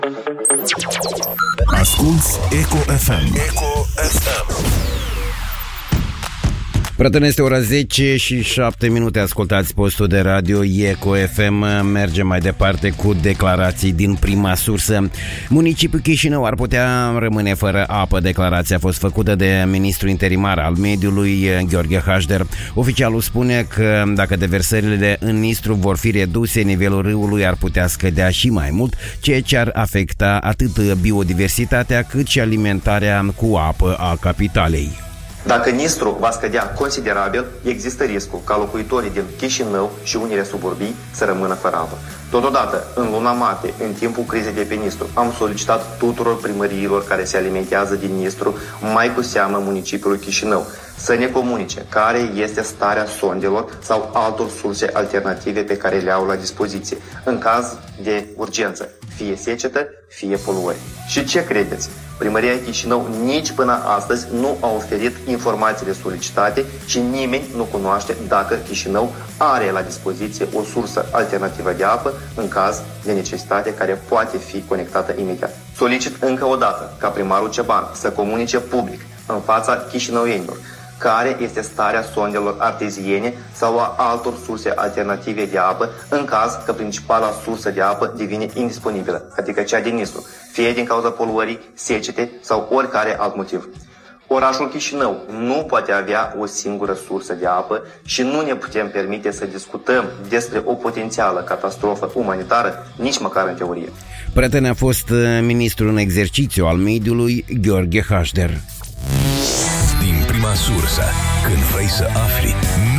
Asculți Eco FM. Eco FM. Prieteni, este ora 10 și 7 minute. Ascultați postul de radio Eco FM. Mergem mai departe cu declarații din prima sursă. Municipiul Chișinău ar putea rămâne fără apă. Declarația a fost făcută de ministrul interimar al mediului, Gheorghe Hașder. Oficialul spune că dacă deversările în Nistru vor fi reduse, nivelul râului ar putea scădea și mai mult, ceea ce ar afecta atât biodiversitatea cât și alimentarea cu apă a capitalei. Dacă Nistru va scădea considerabil, există riscul ca locuitorii din Chișinău și unele suburbii să rămână fără apă. Totodată, în luna martie, în timpul crizei de pe Nistru, am solicitat tuturor primăriilor care se alimentează din Nistru, mai cu seamă municipiului Chișinău, să ne comunice care este starea sondelor sau altor surse alternative pe care le au la dispoziție, în caz de urgență, fie secetă, fie poluări. Și ce credeți? Primăria Chișinău nici până astăzi nu a oferit informațiile solicitate și nimeni nu cunoaște dacă Chișinău are la dispoziție o sursă alternativă de apă în caz de necesitate care poate fi conectată imediat. Solicit încă o dată ca primarul Ceban să comunice public în fața chișinăuienilor care este starea sondelor arteziene sau a altor surse alternative de apă în caz că principala sursă de apă devine indisponibilă, adică cea din Nistru, fie din cauza poluării, secete sau oricare alt motiv. Orașul Chișinău nu poate avea o singură sursă de apă și nu ne putem permite să discutăm despre o potențială catastrofă umanitară, nici măcar în teorie. Prieten, a fost ministrul în exercițiu al mediului, Gheorghe Hașder. Din prima sursă, când vrei să afli,